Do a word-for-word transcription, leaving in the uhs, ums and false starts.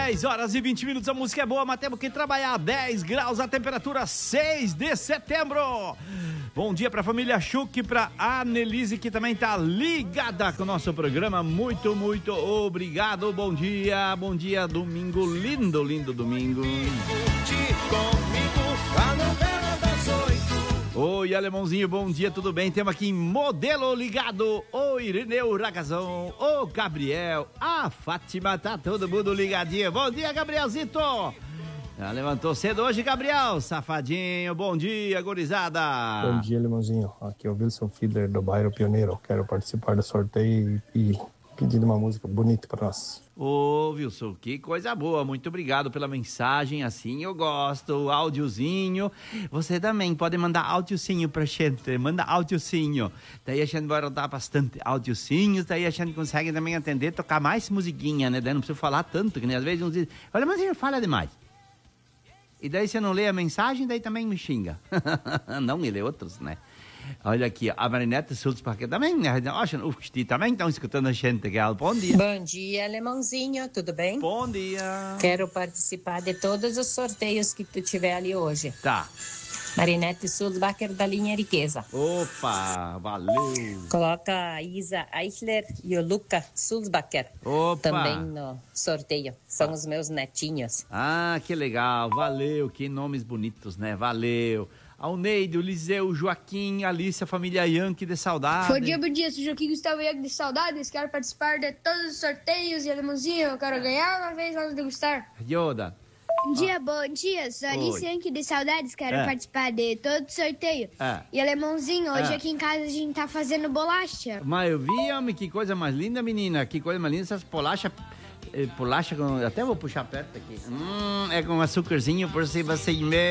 dez horas e vinte minutos, a música é boa, mas temos que trabalhar. Dez graus, a temperatura, seis de setembro. Bom dia pra família Chuc, pra Annelise, que também tá ligada com o nosso programa. Muito, muito obrigado. Bom dia, bom dia, domingo lindo, lindo domingo. Oi, alemãozinho, bom dia, tudo bem? Temos aqui modelo ligado, o Irineu Ragazão, o Gabriel, a Fátima, tá todo mundo ligadinho. Bom dia, Gabrielzito! Já levantou cedo hoje, Gabriel, safadinho, bom dia, gurizada! Bom dia, alemãozinho, aqui é o Wilson Fiedler do Bairro Pioneiro, quero participar do sorteio e pedir uma música bonita para nós. Ô, Wilson, que coisa boa, muito obrigado pela mensagem, assim eu gosto, áudiozinho. Você também pode mandar áudiozinho pra gente, manda áudiozinho. Daí a gente vai rodar bastante áudiozinhos, daí a gente consegue também atender, tocar mais musiquinha, né? Daí não precisa falar tanto, que nem às vezes uns dizem, olha, mas você fala demais. E daí você não lê a mensagem, daí também me xinga. Não, ele é outros, né? Olha aqui, a Marinette Sulzbach também, né? Os também estão escutando a gente, Gal. Bom dia. Bom dia, alemãozinho, tudo bem? Bom dia. Quero participar de todos os sorteios que tu tiver ali hoje. Tá. Marinette Sulzbacher da linha Riqueza. Opa, valeu. Coloca a Isa Eichler e o Luca Sulzbacher. Opa. Também no sorteio. São os meus netinhos. Ah, que legal, valeu. Que nomes bonitos, né? Valeu. Ao Neide, o Liseu, o Joaquim, a Alice, a família Yankee de saudade. Bom dia, bom dia, sou Joaquim Gustavo Yankee de saudades. Quero participar de todos os sorteios e alemãozinho. Eu quero ganhar uma vez lá no degustar. Yoda. Bom dia, bom dia, sou Alice Yankee de saudades. Quero É. participar de todo o sorteio. É. E alemãozinho, hoje É. aqui em casa a gente tá fazendo bolacha. Mas eu vi, homem, que coisa mais linda, menina. Que coisa mais linda, essas bolachas. Eh, bolacha com. Até vou puxar perto aqui. Hum, é com açúcarzinho por cima, assim mesmo.